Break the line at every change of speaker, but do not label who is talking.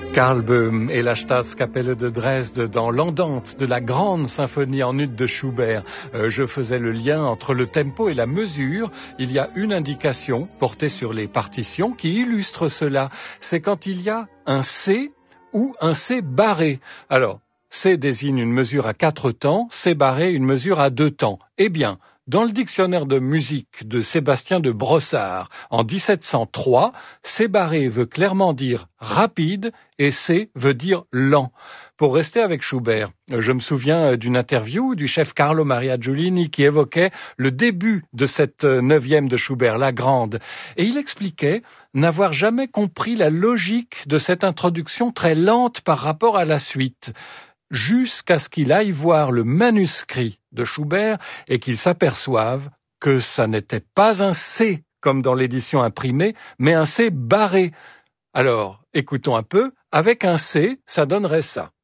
Karl Böhm et la Staatskapelle de Dresde dans l'Andante de la grande symphonie en ut de Schubert. Je faisais le lien entre le tempo et la mesure. Il y a une indication portée sur les partitions qui illustre cela. C'est quand il y a un C ou un C barré. Alors, C désigne une mesure à 4 temps, C barré une mesure à 2 temps. Eh bien, dans le dictionnaire de musique de Sébastien de Brossard, en 1703, C barré veut clairement dire rapide et C veut dire lent. Pour rester avec Schubert, je me souviens d'une interview du chef Carlo Maria Giulini qui évoquait le début de cette 9e de Schubert, la grande. Et il expliquait n'avoir jamais compris la logique de cette introduction très lente par rapport à la suite, jusqu'à ce qu'il aille voir le manuscrit de Schubert et qu'il s'aperçoive que ça n'était pas un C comme dans l'édition imprimée, mais un C barré. Alors, écoutons un peu, avec un C, ça donnerait ça.